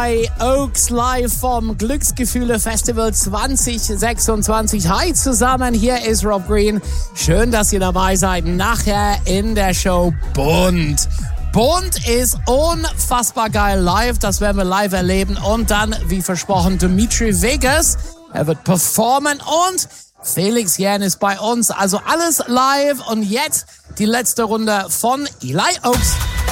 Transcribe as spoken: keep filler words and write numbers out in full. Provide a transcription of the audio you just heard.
Eli Oaks live vom Glücksgefühle Festival zwanzig sechsundzwanzig. Hi zusammen, hier ist Rob Green. Schön, dass ihr dabei seid. Nachher in der Show Bunt. Bunt ist unfassbar geil live, das werden wir live erleben. Und dann, wie versprochen, Dimitri Vegas. Er wird performen und Felix Jähn ist bei uns. Also alles live und jetzt die letzte Runde von Eli Oaks.